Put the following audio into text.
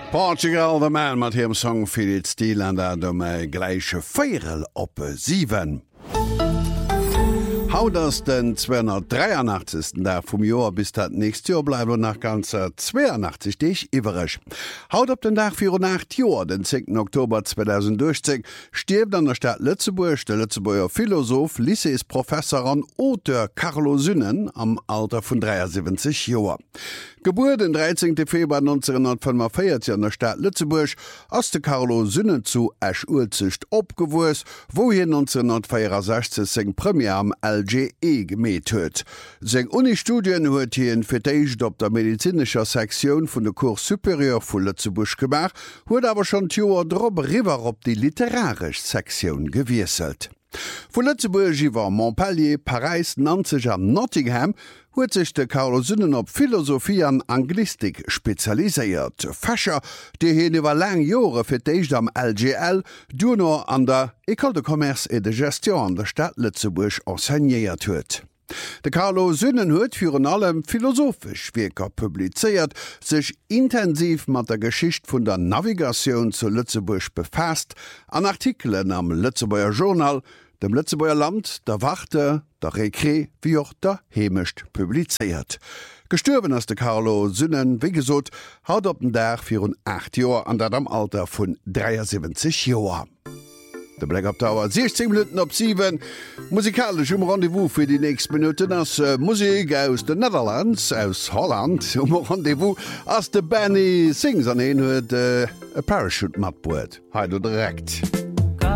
Portugal the Man mat him Song Philip Steelander do mei gleiche Féel op 7. Haut ass den 283. Der vum Joer bis dat nächst Joer bleiwe nach ganzer 82 Dich iwwerech. Haut op den Dach 48 Joer, den 10. Oktober 2010, stirbt an der Stadt Lützeburg der Lützeburger Philosoph, Lyceesprofessor an Auteur Carlo Synnen am Alter vun 73 Joer. Geburt den 13. Februar 1945 an der Stadt Lützeburg ass de Carlo Synnen zu Esch-Urzicht opgewues, wo hi 1964 seg Premier am LGE gemet huet. Seg Unistudien huet hien firteicht op der medizinscher Sektion vun de Cours Superieur vu Lützeburg gemacht, huet awer schon Joer drop riwer op die literarisch Sektion gewieselt. Vu Lützeburg iwwer Montpellier, Paris, Nantes an Nottingham huet sich de Carlo Synnen op Philosophie an Anglistik speziaiséiert. Fächer, die hien iwwer lang Jore firteicht am LGL, du no an der École de Commerce et de Gestion an der Stadt Lützeburg enseignéiert huet. De Carlo Synnen huet führen allem philosophisch Werker publizeiert, sich intensiv mat der Geschicht vun der Navigation zu Lützeburg befasst, an Artikeln am Lützeburger Journal, dem Lützeburger Land, der Warte, der Rekre wie auch der Hemischt publizeiert. Gestorben ist de Carlo Synnen, wie gesot, haut op den Dach 8 Joer an dat am Alter vun 73 Joer. Der Black Up Tower 16 Minuten op 7. Musikalisch Rendezvous für die nächsten Minuten as Musik aus den Netherlands, aus Holland. Rendezvous as de Benny Sings an een huet a Parachute matboard. Heido direkt.